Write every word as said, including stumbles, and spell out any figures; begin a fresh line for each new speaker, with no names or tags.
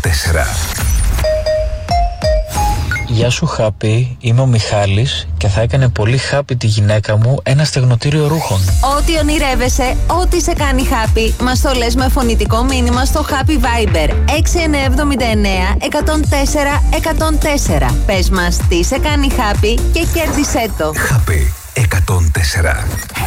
τέσσερα.
Γεια σου Χάπη, είμαι ο Μιχάλης και θα έκανε πολύ χάπη τη γυναίκα μου ένα στεγνοτήριο ρούχων.
Ό,τι ονειρεύεσαι, ό,τι σε κάνει χάπη, μας το λες με φωνητικό μήνυμα στο Happy Viber έξι εννιά εβδομήντα εννέα εκατόν τέσσερα εκατόν τέσσερα. Πες μας τι σε κάνει χάπη και κέρδισέ το.
Happy εκατόν τέσσερα.